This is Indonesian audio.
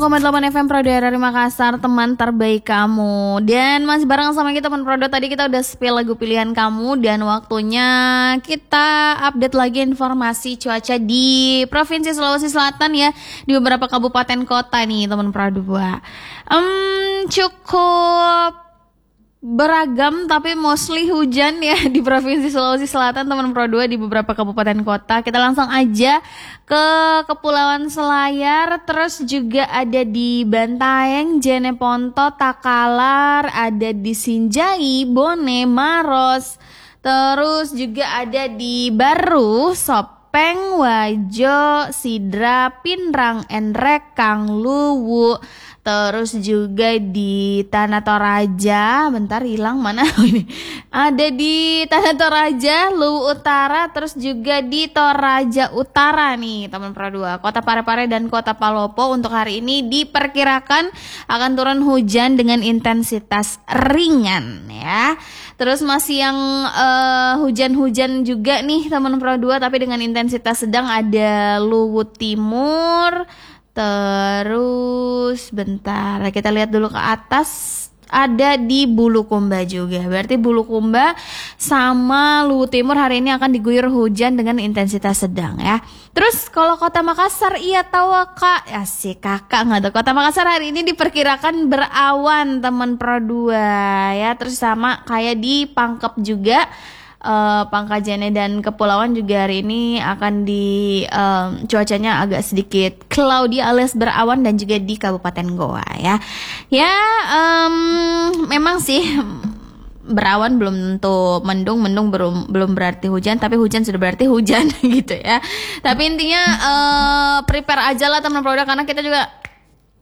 106,8 FM Pro Daerah Makassar, teman terbaik kamu. Dan masih bareng sama kita teman Prodo. Tadi kita udah spill lagu pilihan kamu dan waktunya kita update lagi informasi cuaca di Provinsi Sulawesi Selatan ya, di beberapa kabupaten kota nih teman Prodo. Cukup beragam tapi mostly hujan ya di Provinsi Sulawesi Selatan teman Pro 2 di beberapa kabupaten kota. Kita langsung aja ke Kepulauan Selayar, terus juga ada di Bantaeng, Jeneponto, Takalar, ada di Sinjai, Bone, Maros, terus juga ada di Baru, Sopeng, Wajo, Sidra, Pinrang, Enrek, Kangluwu. Terus juga di Tanah Toraja, bentar hilang mana ini? Ada di Tanah Toraja, Luwu Utara, terus juga di Toraja Utara nih teman Pro 2. Kota Parepare dan Kota Palopo untuk hari ini diperkirakan akan turun hujan dengan intensitas ringan ya. Terus masih yang hujan-hujan juga nih teman Pro 2 tapi dengan intensitas sedang, ada Luwu Timur. Terus bentar kita lihat dulu ke atas, ada di Bulukumba juga. Berarti Bulukumba sama Luwu Timur hari ini akan diguyur hujan dengan intensitas sedang ya. Terus kalau Kota Makassar, iya tahu kak, ya si kakak nggak tahu. Kota Makassar hari ini diperkirakan berawan teman Pro 2 ya. Terus sama kayak di Pangkep juga. Pangkajene dan Kepulauan juga hari ini akan di cuacanya agak sedikit cloudy alias berawan, dan juga di Kabupaten Goa ya. Memang sih berawan belum tentu mendung belum berarti hujan, tapi hujan sudah berarti hujan gitu ya. Tapi intinya prepare aja lah teman produk, karena kita juga